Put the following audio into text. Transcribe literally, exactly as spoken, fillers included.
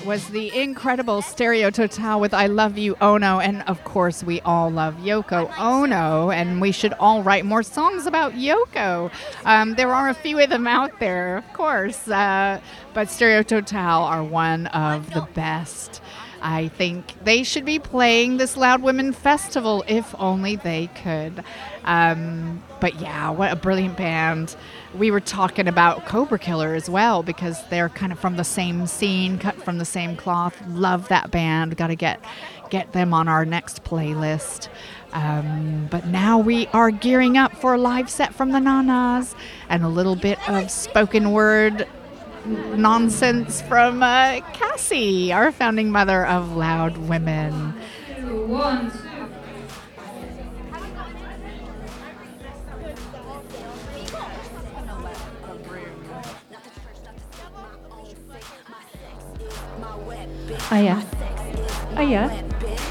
was the incredible Stereo Total with I Love You, Ono. And of course, we all love Yoko Ono, and we should all write more songs about Yoko. Um, there are a few of them out there, of course, uh, but Stereo Total are one of the best. I think they should be playing this Loud Women Festival if only they could. Um, but yeah, what a brilliant band. We were talking about Cobra Killer as well because they're kind of from the same scene, cut from the same cloth. Love that band. Got to get get them on our next playlist. Um, but now we are gearing up for a live set from the Nanas and a little bit of spoken word nonsense from uh, Cassie, our founding mother of Loud Women. One, two. Oh yeah. Oh yeah.